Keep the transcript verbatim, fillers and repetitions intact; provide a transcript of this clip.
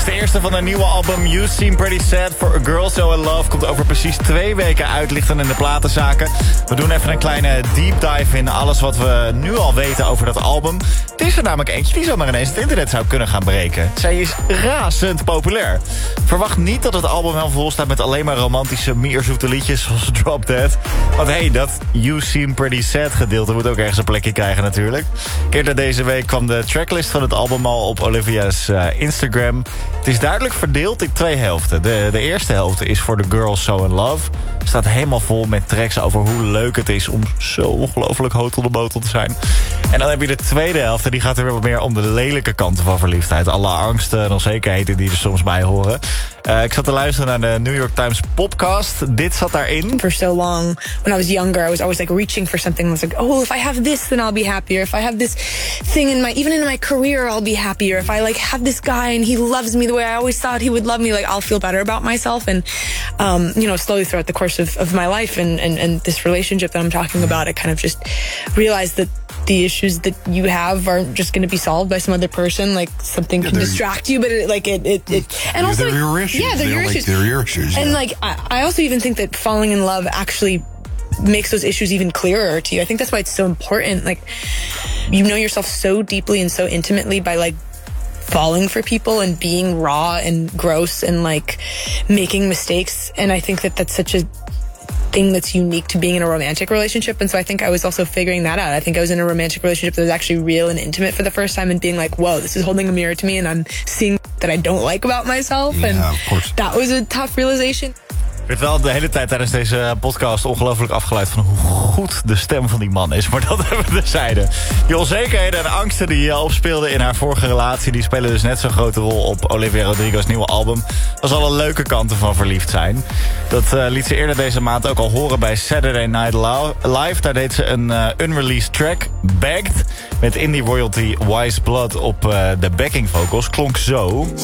is de eerste van een nieuwe album You Seem Pretty Sad for a Girl So In Love. Komt over precies twee weken uit, ligt dan in de platenzaken. We doen even een kleine deep dive in alles wat we nu al weten over dat album. Het is er namelijk eentje die zomaar ineens het internet zou kunnen gaan breken. Zij is razend populair. Verwacht niet dat het album wel vol staat met alleen maar romantische, mierzoete liedjes zoals Drop Dead. Want hé, hey, dat You Seem Pretty Sad gedeelte moet ook ergens een plekje krijgen natuurlijk. Eerder deze week kwam de tracklist van het album al op Olivia's uh, Instagram. Het is duidelijk verdeeld in twee helften. De, de eerste helft is voor The Girl So In Love. Staat helemaal vol met tracks over hoe leuk het is om zo ongelooflijk hoog op de botel te zijn. En dan heb je de tweede helft en die gaat er weer wat meer om de lelijke kanten van verliefdheid. Alle angsten en onzekerheden die er soms bij horen. Uh, ik zat te luisteren naar de New York Times podcast. Dit zat daarin. For so long, when I was younger, I was always like reaching for something. I was like, oh, if I have this, then I'll be happier. If I have this thing in my, even in my career, I'll be happier. If I like have this guy and he loves me the way I always thought he would love me, like I'll feel better about myself. And, um, you know, slowly throughout the course of, of my life and, and, and this relationship that I'm talking about, I kind of just realized that the issues that you have aren't just going to be solved by some other person. Like something can yeah, distract you, but it, like it, it, it and yeah, also, they're your issues. yeah, they're, they're your like, issues. They're your issues. And yeah. like, I, I also even think that falling in love actually makes those issues even clearer to you. I think that's why it's so important. Like, you know yourself so deeply and so intimately by like falling for people and being raw and gross and like making mistakes. And I think that that's such a thing that's unique to being in a romantic relationship. And so I think I was also figuring that out. I think I was in a romantic relationship that was actually real and intimate for the first time and being like, whoa, this is holding a mirror to me and I'm seeing that I don't like about myself. Yeah, and of course. That was a tough realization. Ik werd wel de hele tijd tijdens deze podcast ongelooflijk afgeleid van hoe goed de stem van die man is. Maar dat hebben we terzijde. Die onzekerheden en angsten die je opspeelde in haar vorige relatie, die spelen dus net zo'n grote rol op Olivia Rodrigo's nieuwe album. Dat is alle leuke kanten van verliefd zijn. Dat uh, liet ze eerder deze maand ook al horen bij Saturday Night Live. Daar deed ze een uh, unreleased track, Bagged, met indie royalty Wise Blood op uh, de backing vocals. Klonk zo.